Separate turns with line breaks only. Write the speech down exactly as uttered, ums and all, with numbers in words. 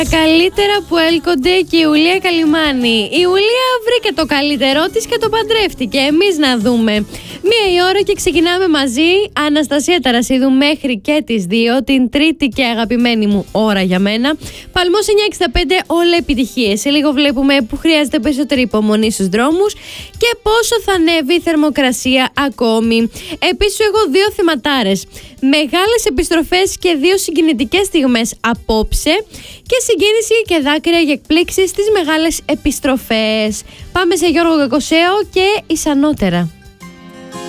Τα καλύτερα που έλκονται και η Ιουλία Καλιμάνη. Η Ιουλία βρήκε το καλύτερό της και το παντρεύτηκε. Εμείς να δούμε. Μία η ώρα και ξεκινάμε μαζί. Αναστασία Ταρασίδου μέχρι και τις δύο. Την τρίτη και αγαπημένη μου ώρα για μένα. Παλμός εννιά εξήντα πέντε, όλα επιτυχίες. Σε λίγο βλέπουμε που χρειάζεται περισσότερη υπομονή στους δρόμους και πόσο θα ανέβει η θερμοκρασία ακόμη. Επίσης έχω δύο θεματάρες. Μεγάλες επιστροφές και δύο συγκινητικές στιγμές απόψε και συγκίνηση και δάκρυα για εκπλήξεις στις μεγάλες επιστροφές. Πάμε σε Γιώργο Κακοσέο και Ισανότερα.